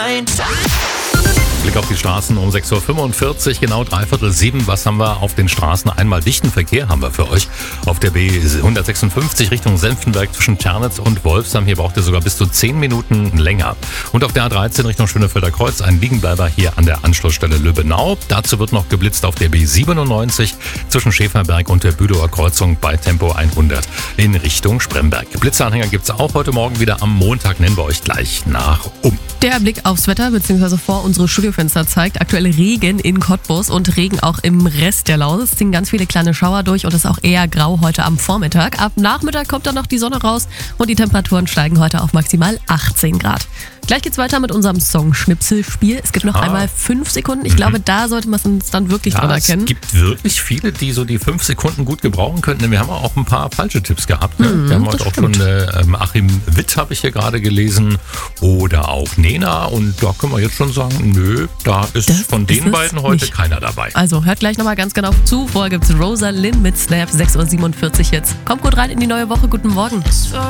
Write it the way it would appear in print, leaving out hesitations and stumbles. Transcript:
Blick auf die Straßen um 6.45 Uhr, genau 6:45. Was haben wir auf den Straßen? Einmal dichten Verkehr haben wir für euch auf der B156 Richtung Senftenberg zwischen Ternitz und Wolfsheim. Hier braucht ihr sogar bis zu 10 Minuten länger. Und auf der A13 Richtung Schönefelder Kreuz ein Liegenbleiber hier an der Anschlussstelle Lübbenau. Dazu wird noch geblitzt auf der B97 zwischen Schäferberg und der Bülower Kreuzung bei Tempo 100 in Richtung Spremberg. Blitzanhänger gibt es auch heute Morgen wieder am Montag, nennen wir euch gleich nach um. Der Blick aufs Wetter bzw. vor unsere Studiofenster zeigt aktuell Regen in Cottbus und Regen auch im Rest der Lausitz. Es ziehen ganz viele kleine Schauer durch und es ist auch eher grau heute am Vormittag. Ab Nachmittag kommt dann noch die Sonne raus und die Temperaturen steigen heute auf maximal 18 Grad. Gleich geht's weiter mit unserem Song-Schnipsel-Spiel. Es gibt noch einmal 5 Sekunden. Ich glaube, da sollte man uns dann wirklich dran erkennen. Es gibt wirklich viele, die so die 5 Sekunden gut gebrauchen könnten. Wir haben auch ein paar falsche Tipps gehabt. Ne? Wir haben heute auch schon Achim Witt, habe ich hier gerade gelesen, oder auch Nena. Und da können wir jetzt schon sagen, nö, da ist von den beiden heute keiner dabei. Also hört gleich nochmal ganz genau zu. Vorher gibt's Rosalind mit Snap, 6.47 Uhr jetzt. Kommt gut rein in die neue Woche. Guten Morgen.